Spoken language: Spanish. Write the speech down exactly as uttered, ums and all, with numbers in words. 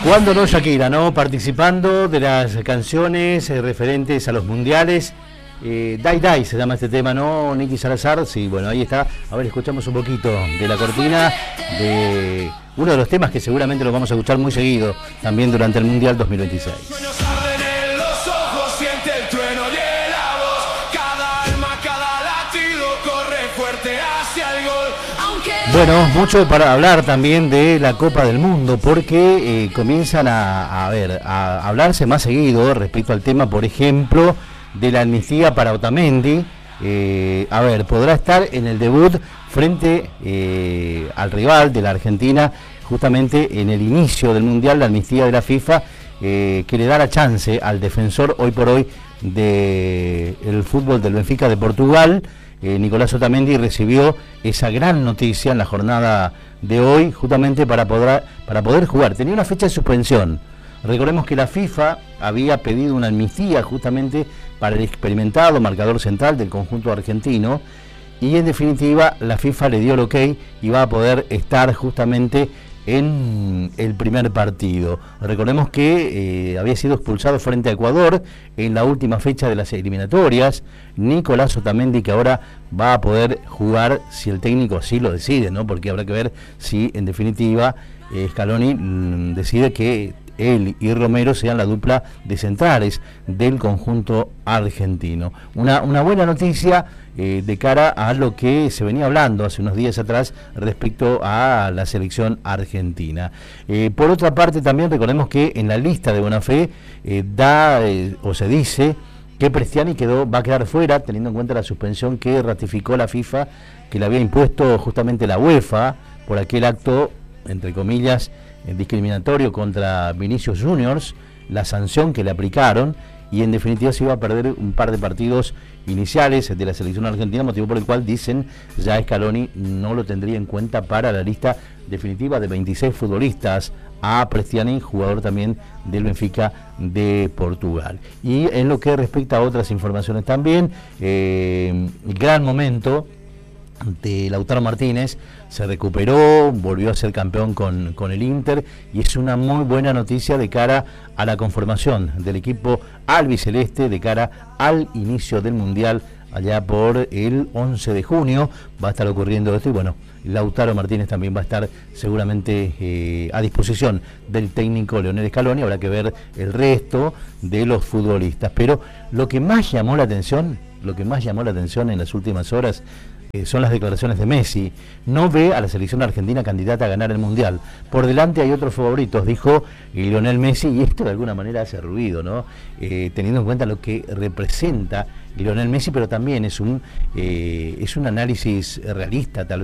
Cuando no, Shakira, ¿no? Participando de las canciones eh, referentes a los mundiales. Eh, Dai Dai se llama este tema, ¿no? Nicky Salazar, sí, bueno, ahí está. A ver, escuchamos un poquito de la cortina de uno de los temas que seguramente lo vamos a escuchar muy seguido también durante el Mundial dos mil veintiséis. Bueno, mucho para hablar también de la Copa del Mundo, porque eh, comienzan a, a ver, a hablarse más seguido respecto al tema, por ejemplo, de la amnistía para Otamendi. Eh, a ver, podrá estar en el debut frente eh, al rival de la Argentina, justamente en el inicio del Mundial, la amnistía de la FIFA, eh, que le da la chance al defensor hoy por hoy del fútbol del Benfica de Portugal. Eh, Nicolás Otamendi recibió esa gran noticia en la jornada de hoy, justamente para poder, para poder jugar. Tenía una fecha de suspensión. Recordemos que la FIFA había pedido una amnistía justamente para el experimentado marcador central del conjunto argentino, y en definitiva la FIFA le dio el ok y va a poder estar justamente en el primer partido. Recordemos que eh, había sido expulsado frente a Ecuador en la última fecha de las eliminatorias. Nicolás Otamendi, que ahora va a poder jugar si el técnico así lo decide, ¿no? Porque habrá que ver si en definitiva eh, Scaloni mm, decide que él y Romero sean la dupla de centrales del conjunto argentino. Una, una buena noticia eh, de cara a lo que se venía hablando hace unos días atrás respecto a la selección argentina. Eh, por otra parte, también recordemos que en la lista de buena fe eh, da eh, o se dice que Prestiani quedó, va a quedar fuera, teniendo en cuenta la suspensión que ratificó la FIFA, que le había impuesto justamente la UEFA por aquel acto, entre comillas, discriminatorio contra Vinicius Juniors, la sanción que le aplicaron, y en definitiva se iba a perder un par de partidos iniciales de la selección argentina, motivo por el cual dicen ya Scaloni no lo tendría en cuenta para la lista definitiva de veintiséis futbolistas a Prestiani, jugador también del Benfica de Portugal. Y en lo que respecta a otras informaciones también, eh, gran momento de Lautaro Martínez, se recuperó, volvió a ser campeón con, con el Inter, y es una muy buena noticia de cara a la conformación del equipo albiceleste, de cara al inicio del Mundial allá por el once de junio, va a estar ocurriendo esto, y bueno, Lautaro Martínez también va a estar seguramente eh, a disposición del técnico Lionel Scaloni. Habrá que ver el resto de los futbolistas, pero lo que más llamó la atención, lo que más llamó la atención en las últimas horas son las declaraciones de Messi. No ve a la selección argentina candidata a ganar el Mundial. Por delante hay otros favoritos, dijo Lionel Messi, y esto de alguna manera hace ruido, ¿no? Eh, teniendo en cuenta lo que representa Lionel Messi, pero también es un, eh, es un análisis realista, tal vez.